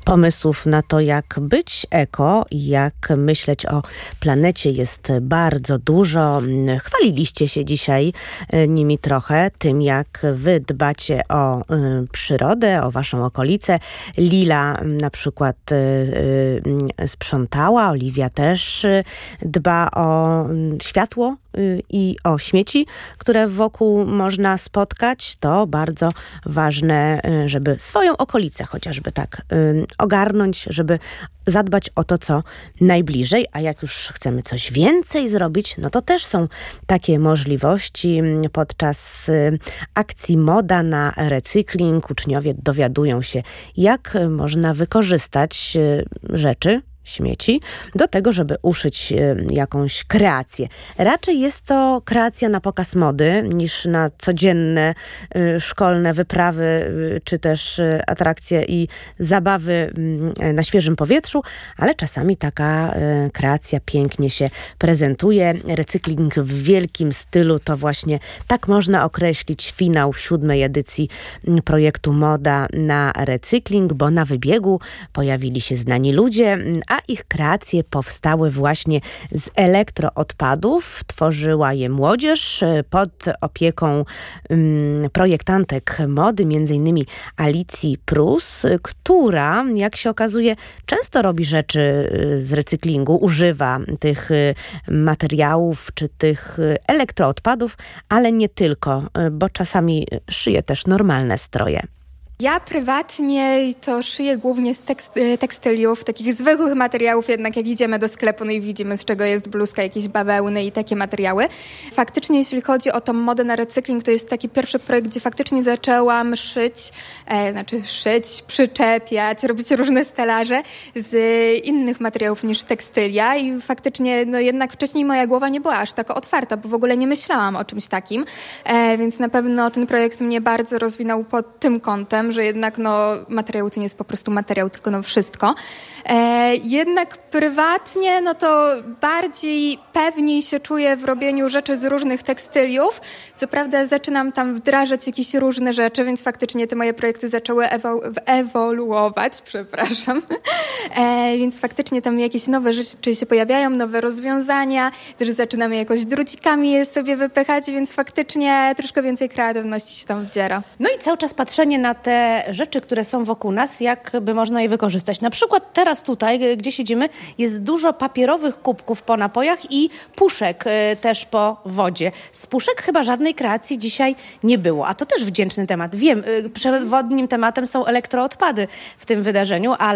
Pomysłów na to, jak być eko i jak myśleć o planecie jest bardzo dużo. Chwaliliście się dzisiaj nimi trochę, tym jak wy dbacie o przyrodę, o waszą okolicę. Lila na przykład sprzątała, Oliwia też dba o światło i o śmieci, które wokół można spotkać. To bardzo ważne, żeby swoją okolicę chociażby tak ogarnąć, żeby zadbać o to, co najbliżej. A jak już chcemy coś więcej zrobić, no to też są takie możliwości. Podczas akcji Moda na recykling uczniowie dowiadują się, jak można wykorzystać rzeczy, śmieci, do tego, żeby uszyć jakąś kreację. Raczej jest to kreacja na pokaz mody, niż na codzienne szkolne wyprawy, czy też atrakcje i zabawy na świeżym powietrzu, ale czasami taka kreacja pięknie się prezentuje. Recykling w wielkim stylu to właśnie tak można określić finał 7. edycji projektu Moda na recykling, bo na wybiegu pojawili się znani ludzie, a ich kreacje powstały właśnie z elektroodpadów. Tworzyła je młodzież pod opieką projektantek mody, m.in. Alicji Prus, która, jak się okazuje, często robi rzeczy z recyklingu, używa tych materiałów czy tych elektroodpadów, ale nie tylko, bo czasami szyje też normalne stroje. Ja prywatnie to szyję głównie z tekstyliów, takich zwykłych materiałów, jednak jak idziemy do sklepu, no i widzimy, z czego jest bluzka, jakieś bawełny i takie materiały. Faktycznie, jeśli chodzi o tą modę na recykling, to jest taki pierwszy projekt, gdzie faktycznie zaczęłam szyć, przyczepiać, robić różne stelaże z innych materiałów niż tekstylia i faktycznie, no jednak wcześniej moja głowa nie była aż tak otwarta, bo w ogóle nie myślałam o czymś takim, więc na pewno ten projekt mnie bardzo rozwinął pod tym kątem, że jednak materiał to nie jest po prostu materiał, tylko wszystko. Jednak prywatnie, to bardziej pewniej się czuję w robieniu rzeczy z różnych tekstyliów. Co prawda zaczynam tam wdrażać jakieś różne rzeczy, więc faktycznie te moje projekty zaczęły ewoluować, więc faktycznie tam jakieś nowe rzeczy się pojawiają, nowe rozwiązania, też zaczynamy jakoś drucikami je sobie wypychać, więc faktycznie troszkę więcej kreatywności się tam wdziera. No i cały czas patrzenie na te rzeczy, które są wokół nas, jakby można je wykorzystać. Na przykład teraz tutaj, gdzie siedzimy, jest dużo papierowych kubków po napojach i puszek też po wodzie. Z puszek chyba żadnej kreacji dzisiaj nie było, a to też wdzięczny temat. Wiem, przewodnim tematem są elektroodpady w tym wydarzeniu, ale